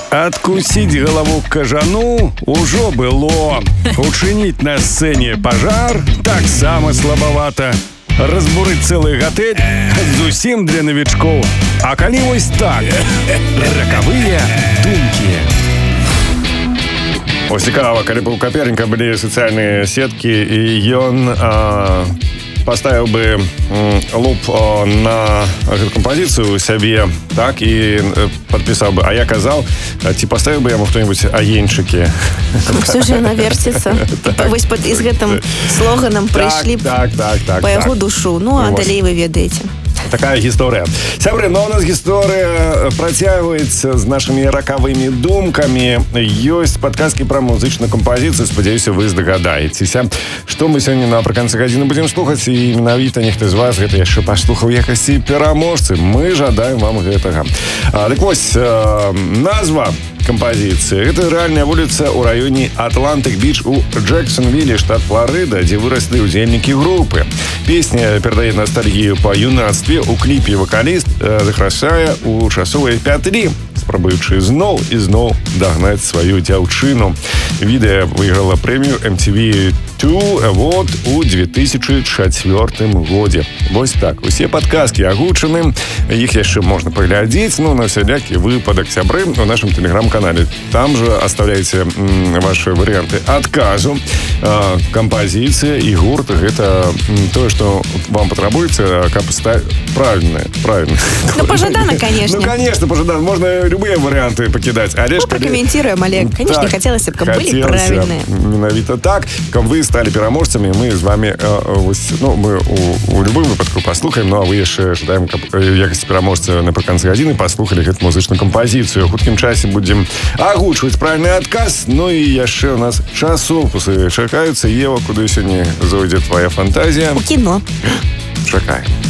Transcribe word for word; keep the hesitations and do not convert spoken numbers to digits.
Откусить голову кажану ўжо было. Учинить на сцене пожар таксама слабовато. Разбурить целый готель зусім для новичков. А калі вось так, ракавыя думкі. Ось цікава, калі б у Каперніка былі сацыяльныя сеткі, і ён а, поставіў бы луп на гэту кампазіцыю сябе, так, і падпісаў бы, а я казаў, ці паставіў бы яму хто-нибудь агеньчыкі. Все же яна верціцца. Вось з гэтым слоганам прыйшлі па яго душу. Ну, а далей вы ведаеце. Такая гісторыя. Сябры, но у нас гісторыя працягваецца з нашымі ракавымі думкамі. Ёсць падказкі пра музычную кампазіцыю. Спадзяюся, вы здагадаецеся, што мы сёння напрыканцы гадзіны будзем слухаць, і менавіта нехта з вас гэта яшчэ паслухаў якасці пераможцы. Мы жадаем вам гэтага. А, так вось, э, назва композиции. Это реальная улица у районе Атлантик-Бич у Джексонвилле, штат Флорида, где выросли удзельники группы. Песня передает ностальгию по юнацтве. У кліпе вокалист э, закрашае у часовай пятлі, спрабуючы зноў і зноў дагнаць сваю дзяўчыну. Відэа выйграла прэмію эм ти ви два Award у две тысячи четвёртым годзе. Вось так. Усе падказкі агучаны. Іх яшчэ можна паглядзець, ну, на всялякі выпадак, сябры, у нашым тэлеграм-канале. Там же оставляйте м, ваши варианты отказу. Э, композиция и гурт — это то, что вам потребуется, как поставить правильно. правильно. Ну, пожадано, конечно. Ну, конечно, пожадано. Можно любые варианты покидать. Ну, прокомментируем, Олег. Конечно, так, хотелось, чтобы были правильные. Менавіта так. Как вы стали пераможцами, мы з вами э, ну, мы у, у любым выпадку паслухаем, ну а вы яшчэ жадаем, каб якасці пераможцы напрыканцы гадзіны паслухалі гэту музычную кампазіцыю. У хуткім часе будзем агучваць правільны адказ. Ну і яшчэ у нас часопусы чакаюцца. Ева, куды сёння зойдзе твоя фантазія? У кіно. Чакаем.